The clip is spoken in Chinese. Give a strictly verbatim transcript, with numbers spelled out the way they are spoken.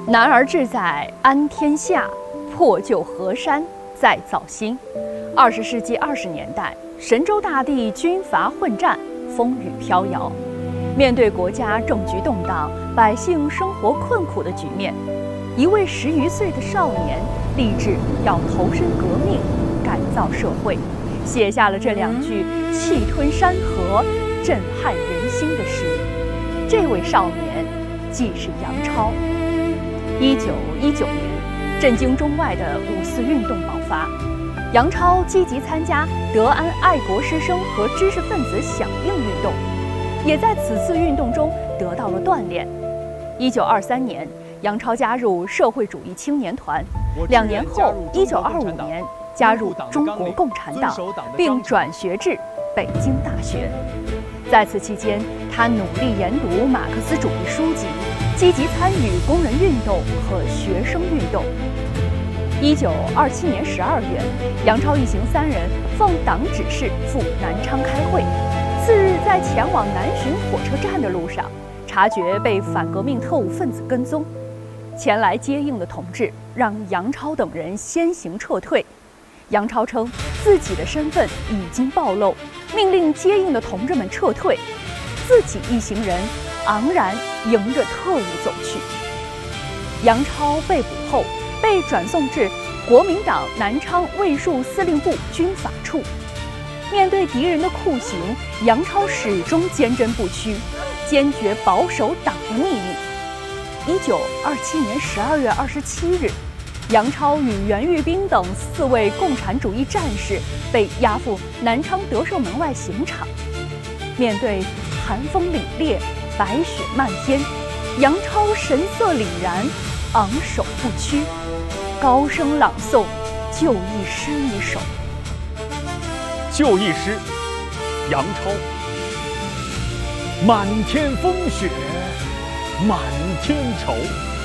男儿志在安天下，破旧河山再造新。二十世纪二十年代，神州大地军阀混战，风雨飘摇。面对国家政局动荡、百姓生活困苦的局面，一位十余岁的少年立志要投身革命，改造社会，写下了这两句气吞山河、震撼人心的诗。这位少年即是杨超。一九一九年，震惊中外的五四运动爆发，杨超积极参加德安爱国师生和知识分子响应运动，也在此次运动中得到了锻炼。一九二三年，杨超加入社会主义青年团，两年后，一九二五年加入中国共产党，并转学至北京大学。在此期间，他努力研读马克思主义书籍，积极参与工人运动和学生运动。一九二七年十二月，杨超一行三人奉党指示赴南昌开会。次日，在前往南浔火车站的路上，察觉被反革命特务分子跟踪，前来接应的同志让杨超等人先行撤退。杨超称自己的身份已经暴露，命令接应的同志们撤退，自己一行人昂然迎着特务走去。杨超被捕后，被转送至国民党南昌卫戍司令部军法处。面对敌人的酷刑，杨超始终坚贞不屈，坚决保守党的秘密。一九二七年十二月二十七日，杨超与袁玉斌等四位共产主义战士被押赴南昌德寿门外刑场。面对寒风凛冽、白雪漫天，杨超神色凛然，昂首不屈，高声朗诵就义诗一首。 就义诗，杨超。满天风雪，满天愁。